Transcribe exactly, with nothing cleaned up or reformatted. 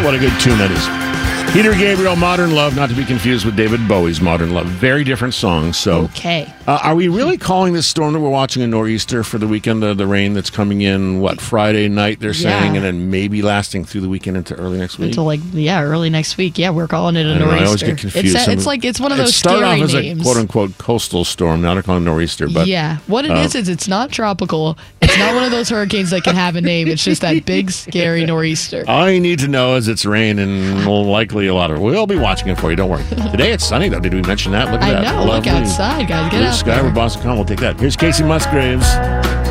What a good tune that is. Peter Gabriel, Modern Love, not to be confused with David Bowie's Modern Love. Very different songs. So, okay. Uh, are we really calling this storm that we're watching a nor'easter for the weekend? The, the rain that's coming in, what, Friday night, they're saying, Yeah. and then maybe lasting through the weekend into early next week? Until like, yeah, early next week. Yeah, we're calling it a I don't know, nor'easter. I always get confused. It's, a, Some- it's like, it's one of it those started scary off as names. a quote-unquote coastal storm. Now they're calling it nor'easter. But yeah. What it uh, is, is it's not tropical. It's not one of those hurricanes that can have a name. It's just that big, scary nor'easter. all you need to know is it's rain and likely a lot of it. We'll be watching it for you. Don't worry. Today it's sunny, though. Did we mention that? Look at I that. know. Look Lovely outside, guys. Get blue out sky there. over Boston Common. We'll take that. Here's Casey Musgraves.